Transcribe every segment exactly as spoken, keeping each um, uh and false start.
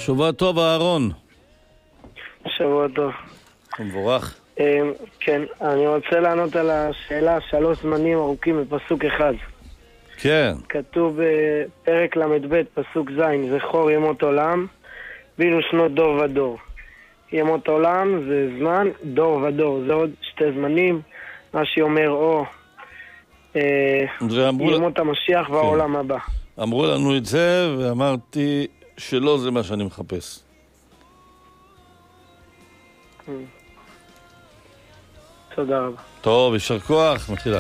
שבוע טוב, אהרון. שבוע טוב. מבורך. כן, אני רוצה לענות על השאלה שלוש זמנים ארוכים בפסוק אחד. כן. כתוב בפרק למד פסוק זין, זכור ימות עולם, ואילו שנות דור ודור. ימות עולם זה זמן, דור ודור, זה עוד שתי זמנים. רש"י אומר, או ימות המשיח והעולם הבא. אמרו לנו את זה, ואמרתי שלא זה מה שאני מחפש. תודה רבה. טוב, יישר כוח, מתחילה.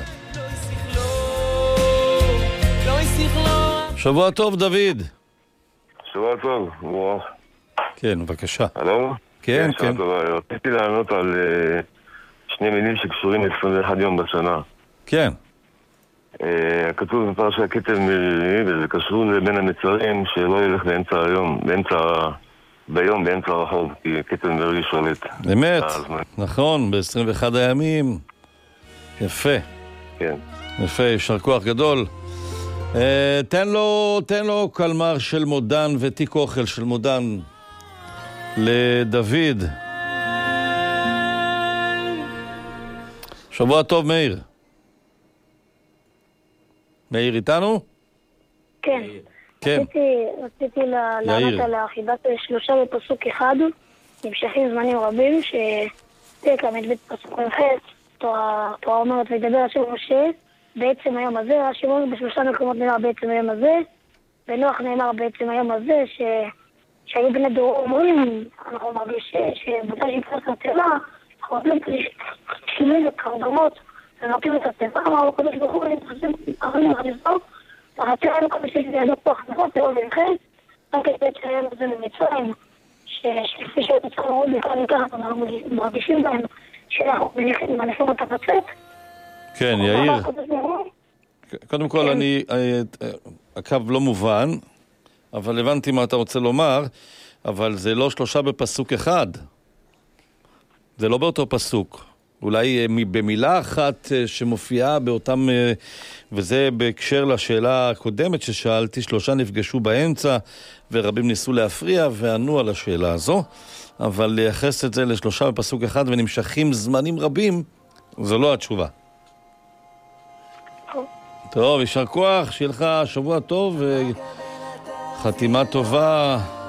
שבוע טוב, דוד. שבוע טוב, וואו. כן, בבקשה. הלו? כן, כן. רציתי לענות על שני מילים שקשורים ל-עשרים ואחד יום בשנה. כן. כתוב בפרשת כתב מררי, וזה קשור לבין המצרים שלא ילך באמצע היום, באמצע, ביום, באמצע הרחוב, כי כתב מררי שולט. באמת, נכון, ב-עשרים ואחד הימים. יפה. כן. יפה, יישר כוח גדול. תן לו, תן לו קלמר של מודן ותיק אוכל של מודן לדוד. שבוע טוב, מאיר. מאיר איתנו? כן. כן. רציתי, רציתי לענות על החידת שלושה בפסוק אחד, נמשכים זמנים רבים, שפרק למד פסוק חמש, תורה אומרת וידבר השם משה, בעצם היום הזה, רש"י אומר בשלושה מקומות נאמר בעצם היום הזה, בנוח נאמר בעצם היום הזה, ש... שהיו בני דור אומרים, אנחנו מרגיש שבצע שיפרס הטבע, אנחנו עובדים שינוי וקרדמות, ונוקעים את הטבע, אמרו קודש ברוך הוא, נתחסים ערים וחזור, ורצה לנו כל שיש לידו כוח נכון, תראו ומחד, רק את בעצם היום הזה ממצרים, שלפי שאתה צריך לראות בכלל מכך, אנחנו מרגישים בהם, שאנחנו מניחים אותה בצאת, כן, יאיר. קודם כל, אני, הקו לא מובן, אבל הבנתי מה אתה רוצה לומר, אבל זה לא שלושה בפסוק אחד. זה לא באותו פסוק. אולי במילה אחת שמופיעה באותם, וזה בהקשר לשאלה הקודמת ששאלתי, שלושה נפגשו באמצע, ורבים ניסו להפריע וענו על השאלה הזו, אבל לייחס את זה לשלושה בפסוק אחד ונמשכים זמנים רבים, זו לא התשובה. טוב, יישר כוח, שיהיה לך שבוע טוב וחתימה טובה.